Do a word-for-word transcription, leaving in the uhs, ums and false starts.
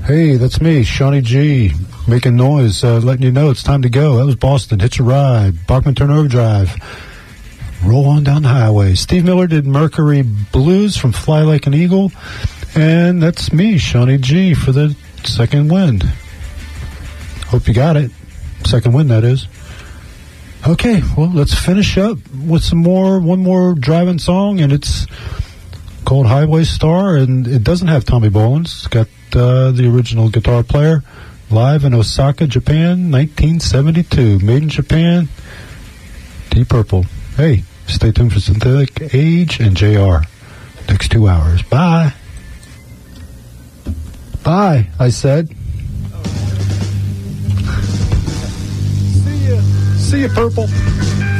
Hey, that's me, Shawnee G, making noise, uh, letting you know it's time to go. That was Boston, Hitch a Ride, Bachman Turner Overdrive. Roll on down the highway. Steve Miller did Mercury Blues from Fly Like an Eagle. And that's me, Shawnee G, for the second wind. Hope you got it. Second wind, that is. Okay, well, let's finish up with some more, one more driving song, and it's called Highway Star, and it doesn't have Tommy Bolin. It's got uh, the original guitar player live in Osaka, Japan, nineteen seventy-two. Made in Japan, Deep Purple. Hey, stay tuned for Synthetic Age and J R. Next two hours. Bye. Bye, I said. See ya. See ya, Purple.